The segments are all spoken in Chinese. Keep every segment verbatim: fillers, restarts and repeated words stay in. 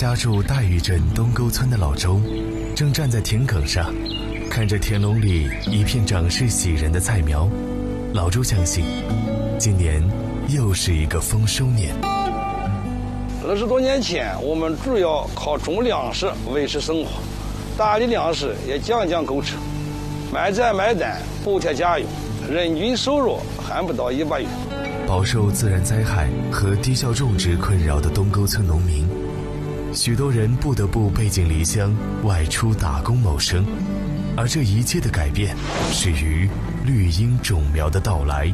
家住大峪镇东沟村的老周，正站在田埂上，看着田垄里一片长势喜人的菜苗。老周相信，今年又是一个丰收年。 二十多年前，我们主要靠种粮食维持生活，打的粮食也将将够吃，卖债卖单补贴家用，人均收入还不到一百元。 饱受自然灾害和低效种植困扰的东沟村农民，许多人不得不背井离乡外出打工谋生，而这一切的改变始于绿荫种苗的到来。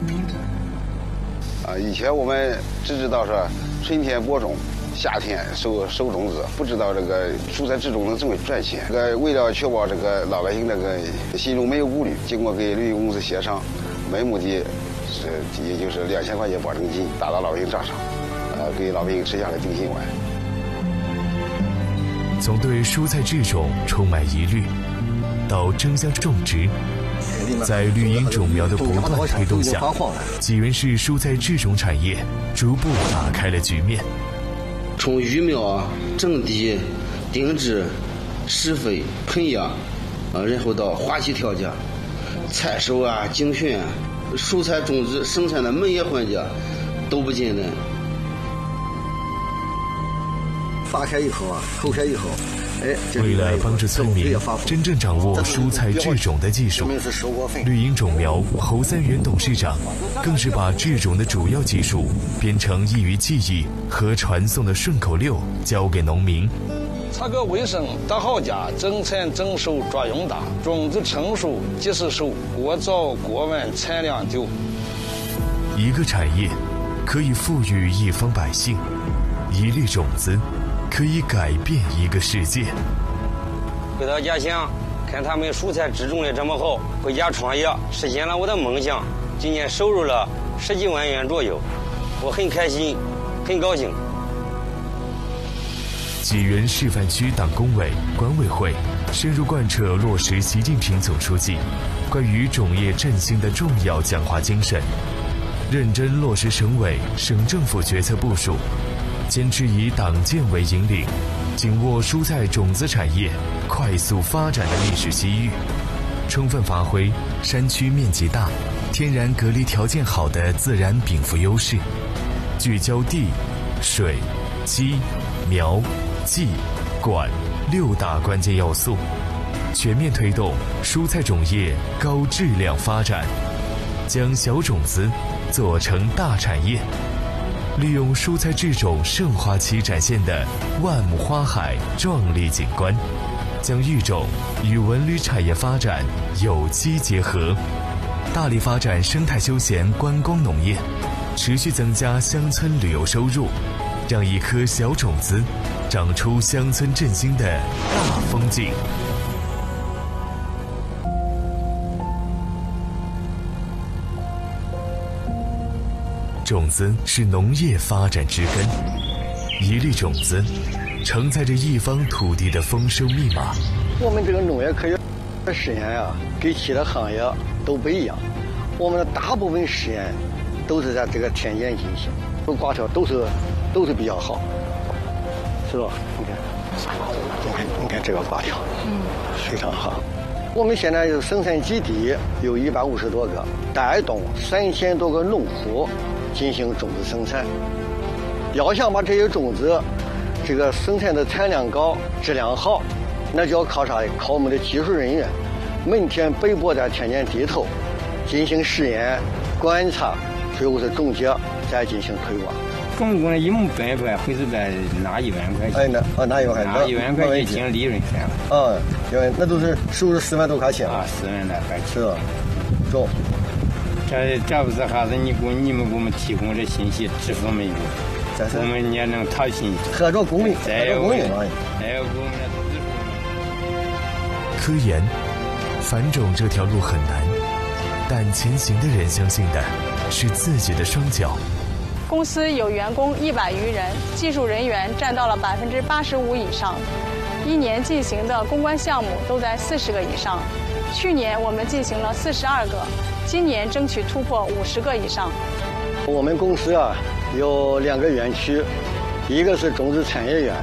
啊，以前我们只知道说春天播种，夏天收收种子，不知道这个蔬菜制种能这么赚钱。这个为了确保这个老百姓这个心中没有顾虑，经过跟绿荫公司协商，每亩地是也就是两千块钱保证金打到老百姓账上，呃，给老百姓吃下来定心丸。 从对蔬菜制种充满疑虑，到争相种植，在绿荫种苗的不断推动下，济源市蔬菜制种产业逐步打开了局面。 从育苗、整地、定植、施肥、喷药，啊，然后到花期调节、采收啊、精选、蔬菜种植生产的每一环节都不简单。 发开以后啊，剖开以后，哎， 为了帮助村民真正掌握蔬菜制种的技术，绿荫种苗侯三元董事长更是把制种的主要技术编成易于记忆和传颂的顺口溜，交给农民。 查个卫生打好家，增产增收抓用大，种子成熟及时收，过早过晚产量就。 一个产业可以富裕一方百姓，一粒种子可以改变一个世界。 回到家乡，看他们蔬菜制种的这么好，回家创业，实现了我的梦想。今年收入了十几万元左右，我很开心，很高兴。 济源示范区党工委、管委会深入贯彻落实习近平总书记关于种业振兴的重要讲话精神，认真落实省委、省政府决策部署，坚持以党建为引领，紧握蔬菜种子产业快速发展的历史机遇，充分发挥山区面积大、天然隔离条件好的自然禀赋优势，聚焦地、水、基、苗、技、管六大关键要素，全面推动蔬菜种业高质量发展，将小种子做成大产业。利用蔬菜制种盛花期展现的万亩花海壮丽景观，将育种与文旅产业发展有机结合，大力发展生态休闲观光农业，持续增加乡村旅游收入，让一颗小种子长出乡村振兴的大风景。种子是农业发展之根，一粒种子承载着一方土地的丰收密码。 我们这个农业科学实验啊，跟其他行业都不一样。我们的大部分实验都是在这个田间进行，这瓜条都是都是比较好，是吧？你看，你看，你看这个瓜条，嗯，非常好。我们现在生产基地有一百五十多个，带动三千多个农户进行种子生产。要想把这些种子这个生产的产量高、质量好，那就要靠啥？靠我们的技术人员每天奔波在田间地头进行实验、观察，最后是总结，再进行推广。 总共一亩百块会是在拿一万块钱？ 哎，那啊拿一万块， 拿一万块钱净利润钱了。 嗯，因为那都是收入四万多块钱啊，四万多块钱。 是吧？中。 这这不是还是你给你们给我们提供这信息，支付没有？我们也能踏信。 合作公民，合作公民啊！ 还有我们的支付。科研繁种这条路很难，但前行的人相信的是自己的双脚。 公司有员工一百余人，技术人员占到了百分之八十五以上，一年进行的公关项目都在四十个以上。去年我们进行了四十二个，今年争取突破五十个以上。我们公司啊有两个园区，一个是种子产业园，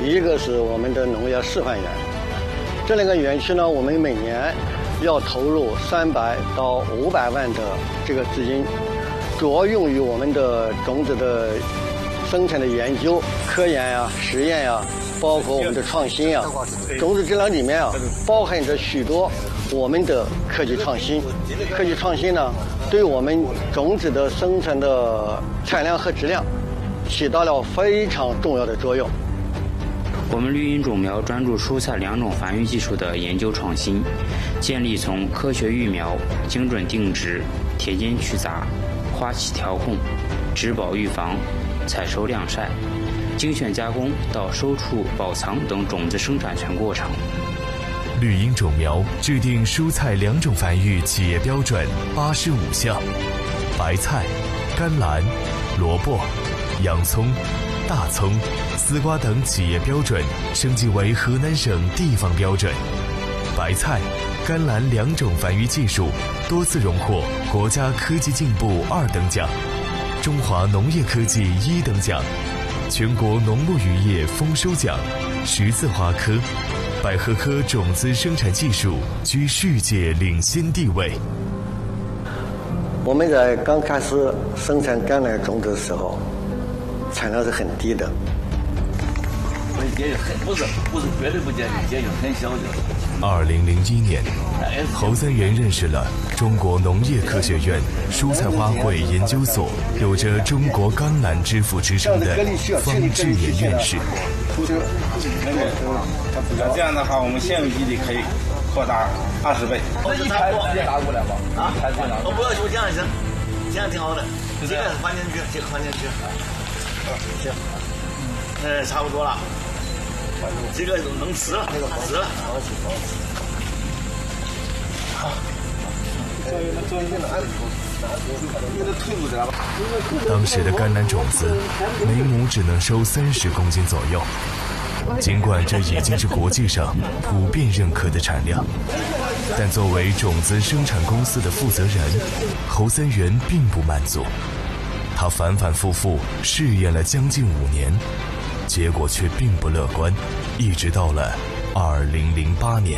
一个是我们的农业示范园。这两个园区呢，我们每年要投入三百到五百万的这个资金，主要用于我们的种子的生产的研究、科研呀、实验呀，包括我们的创新呀。种子质量里面啊，包含着许多我们的科技创新。科技创新呢，对我们种子的生产的产量和质量起到了非常重要的作用。 我们绿荫种苗专注蔬菜两种繁育技术的研究创新，建立从科学育苗、精准定植、田间去杂、花期调控、植保预防、采收晾晒、精选加工到收储保藏等种子生产全过程。 绿荫种苗制定蔬菜两种繁育企业标准八十五项，白菜、甘蓝、萝卜、洋葱、大葱、丝瓜等企业标准升级为河南省地方标准。白菜、甘蓝两种繁育技术多次荣获国家科技进步二等奖、中华农业科技一等奖、全国农牧渔业丰收奖、十字花科、百合科种子生产技术居世界领先地位。 我们在刚开始生产橄榄种子的时候，产量是很低的。 节约很不是不是绝对不节约，节约很小的。 二零零一年，侯三元认识了中国农业科学院蔬菜花卉研究所有着“中国甘蓝之父”之称的方志年院士。 这样的话，我们现有基地可以扩大二十倍。 那一排直接打过来吧？啊，我不要求这样行，这样挺好的。这个是环境区，这个环境区。行，嗯，差不多了。这个能吃了，吃了。好。 当时的甘蓝种子每亩只能收三十公斤左右，尽管这已经是国际上普遍认可的产量，但作为种子生产公司的负责人，侯三元并不满足。他反反复复试验了将近五年，结果却并不乐观，一直到了二零零八年。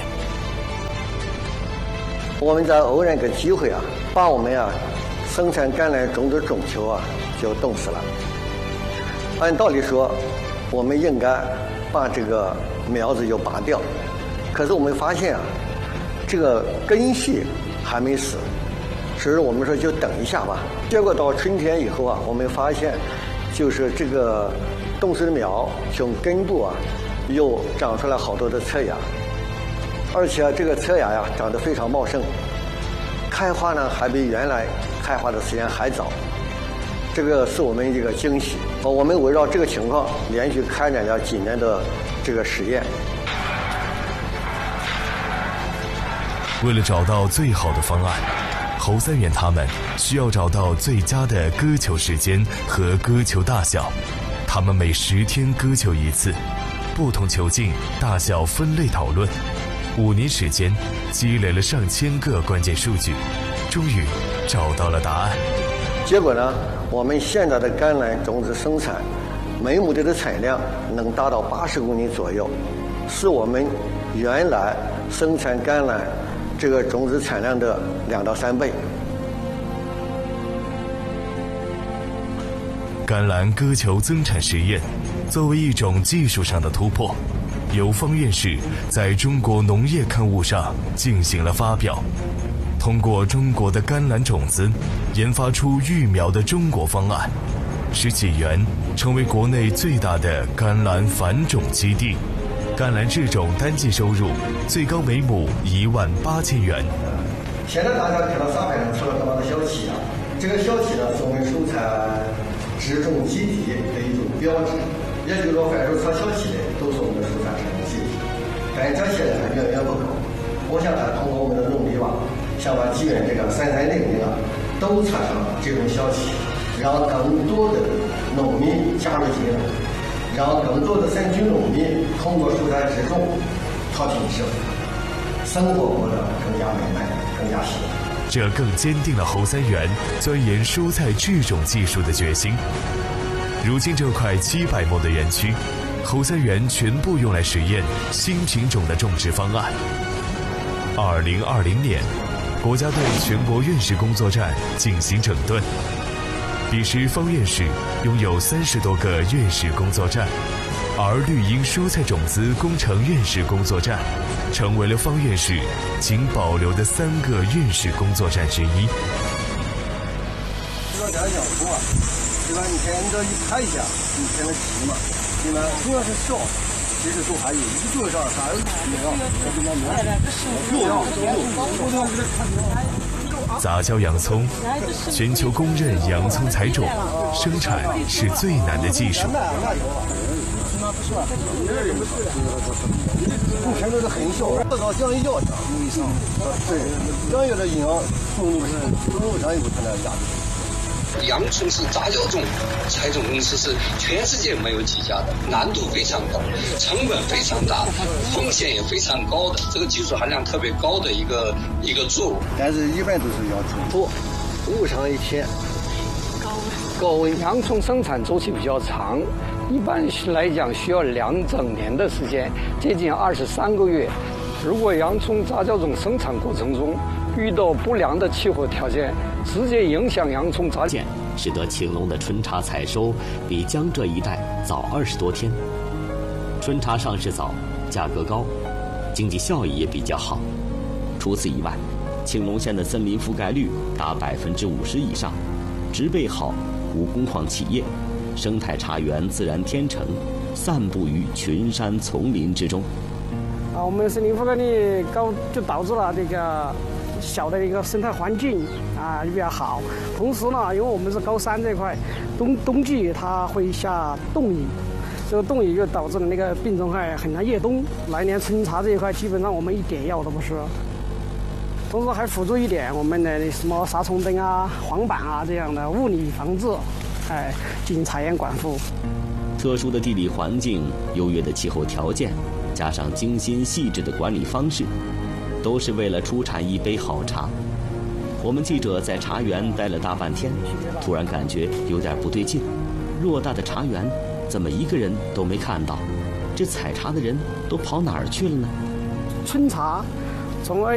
我们在偶然个机会啊，把我们啊生产橄榄种子种球啊就冻死了。按道理说，我们应该把这个苗子就拔掉，可是我们发现啊，这个根系还没死，所以我们说就等一下吧。结果到春天以后啊，我们发现就是这个冻死的苗从根部啊又长出来好多的侧芽。而且、啊、这个侧芽呀长得非常茂盛，开花呢还比原来开花的时间还早，这个是我们一个惊喜。我们围绕这个情况连续开展了几年的这个实验。 为了找到最好的方案，侯三元他们需要找到最佳的割球时间和割球大小。他们每十天割球一次，不同球径、大小分类讨论。五年时间，积累了上千个关键数据，终于找到了答案。 结果呢，我们现在的橄榄种子生产，每亩地的产量能达到八十公斤左右，是我们原来生产橄榄这个种子产量的两到三倍。 橄榄割球增产实验，作为一种技术上的突破，由方院士在中国农业刊物上进行了发表，通过中国的甘蓝种子研发出育苗的中国方案，使济源成为国内最大的甘蓝繁种基地。甘蓝制种单季收入最高每亩一万八千元。 现在大家看到上面出了这么多小旗啊，这个小旗呢是我们蔬菜植种基地的一种标志。也就是说，凡是插小旗的都是我们的蔬菜植种基地，但这些呢远远不够。我想呢，通过我们的努力吧，想把济源这个三三零零啊都插上这种小旗，让更多的农民加入进来，让更多的山区农民通过蔬菜植种讨品质，生活过得更加美满，更加幸福。 这更坚定了侯三元钻研蔬菜制种技术的决心。如今这块七百亩的园区， 后三园全部用来实验新品种的种植方案。二零二零年，国家对全国院士工作站进行整顿，彼时方院士拥有三十多个院士工作站，而绿荫蔬菜种子工程院士工作站成为了方院士仅保留的三个院士工作站之一。 这个家养猪啊，对吧？你看你这一看一下，你看那鸡嘛，对吧？主要是小，其实都还有一个上还有几个，六样杂交洋葱，全球公认洋葱采种生产是最难的技术。 你看这是很小，这个像药一样，为啥？对，养育的营养丰度是动物上有它那价值。 洋葱是杂交种采种公司，是全世界没有几家的，难度非常高，成本非常大，风险也非常高的，这个技术含量特别高的一个一个作物。 但是一般都是要出做，捂上一天，高温。 洋葱生产周期比较长，一般来讲需要两整年的时间，接近二十三个月。如果洋葱杂交种生产过程中遇到不良的气候条件，直接影响洋葱杂件，使得青龙的春茶采收比江浙一带早二十多天。春茶上市早，价格高，经济效益也比较好。除此以外，青龙县的森林覆盖率达百分之五十以上，植被好，无工矿企业，生态茶园自然天成，散布于群山丛林之中。 啊，我们森林覆盖率高，就导致了这个小的一个生态环境啊比较好。同时呢，因为我们是高山这块，冬冬季它会下冻雨，这个冻雨就导致了那个病虫害很难越冬。来年春茶这一块，基本上我们一点药都不施。同时还辅助一点我们的什么杀虫灯啊、黄板啊这样的物理防治，哎，进行采验管护。 特殊的地理环境、优越的气候条件，加上精心细致的管理方式，都是为了出产一杯好茶。我们记者在茶园待了大半天，突然感觉有点不对劲。偌大的茶园，怎么一个人都没看到？这采茶的人都跑哪儿去了呢？ 春茶从